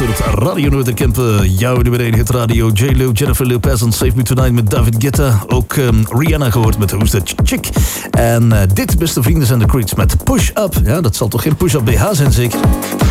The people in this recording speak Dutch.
geluisterd. Radio Noorderkamp, jouw nummer 1 hit radio. J-Lo, Jennifer Lopez en Save Me Tonight met David Guetta. Ook Rihanna gehoord met Who's That Chick. En dit, beste vrienden, zijn de Creeds met Push Up. Ja, dat zal toch geen Push Up BH zijn, zeker?